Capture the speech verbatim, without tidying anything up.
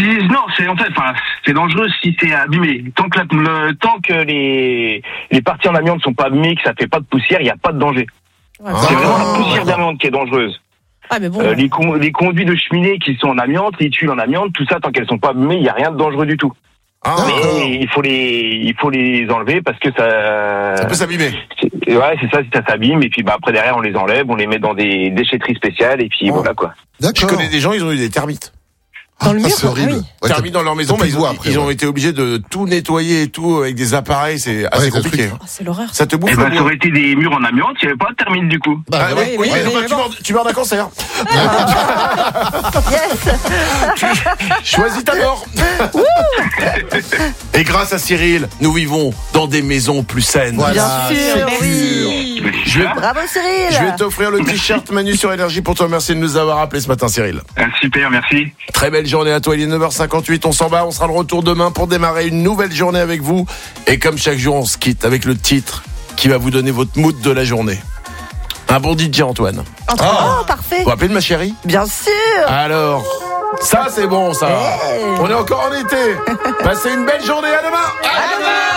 Si, non, c'est en fait, enfin, c'est dangereux si c'est abîmé. Tant que la, le, tant que les les parties en amiante sont pas abîmées, que ça fait pas de poussière, il y a pas de danger. Ouais, C'est ah, vraiment la poussière d'accord. d'amiante qui est dangereuse. Ah, mais bon. Euh, les, con, les conduits de cheminée qui sont en amiante, les tuiles en amiante, tout ça, tant qu'elles sont pas abîmées, il y a rien de dangereux du tout. Ah, Mais il faut les, il faut les enlever parce que ça. ça peut s'abîmer. C'est- Ouais, c'est ça, si ça s'abîme et puis bah après derrière on les enlève, on les met dans des déchetteries spéciales et puis Oh. voilà quoi. Je D'accord. connais des gens, ils ont eu des termites. Dans le Ah, mur, c'est horrible. ah oui. Ouais, termites dans leur maison, t'as bah, plus ils, de ont, voix après, ils ont ouais. été obligés de tout nettoyer et tout avec des appareils, c'est assez Ouais, c'est le compliqué. truc. Ah, c'est l'horreur. Ça te bouffe Et le bah ça bois. aurait été des murs en amiante, il y avait pas de termites du coup. Bah, Ah, ouais. oui, oui, oui, bah, oui, tu, bon. meurs, tu meurs d'un cancer. Yes. Choisis ta mort. Et grâce à Cyril, nous vivons dans des maisons plus saines. Voilà. Bien Ah, sûr, c'est oui. Je vais, Bravo Cyril. je vais t'offrir le t-shirt Manu sur Énergie pour te remercier de nous avoir appelé ce matin, Cyril. Ah, super, merci. Très belle journée à toi, il est neuf heures cinquante-huit, on s'en va, on sera de retour demain pour démarrer une nouvelle journée avec vous. Et comme chaque jour, on se quitte avec le titre qui va vous donner votre mood de la journée. Un bon D J, Antoine. Oh, parfait. Vous vous rappelez de ma chérie? Bien sûr. Alors, ça c'est bon ça. Hey. On est encore en été. Passez une belle journée, à demain. À demain.